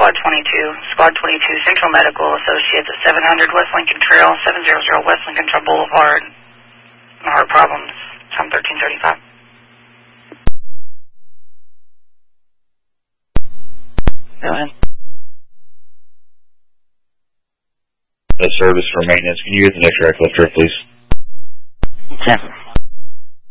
Squad 22. Squad 22, Central Medical Associates at 700 West Lincoln Trail, 700 West Lincoln Trail Boulevard. Heart problems. Time 1335. Go ahead. The service for maintenance. Can you get the next rack lifter, please? Okay.